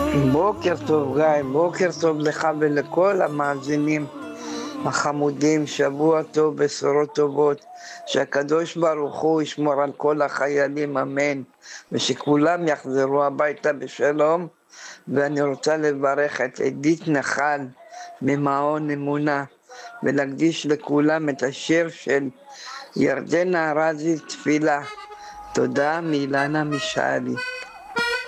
בוקר טוב גיא, בוקר טוב לך ולכל המאזינים החמודים, שבוע טוב, בשורות טובות, שהקדוש ברוך הוא ישמור על כל החיילים, אמן, ושכולם יחזרו הביתה בשלום. ואני רוצה לברך את עדית נחל ממעון אמונה, ולהקדיש לכולם את השיר של ירדנה ארזי תפילה. תודה מאילנה משאלי.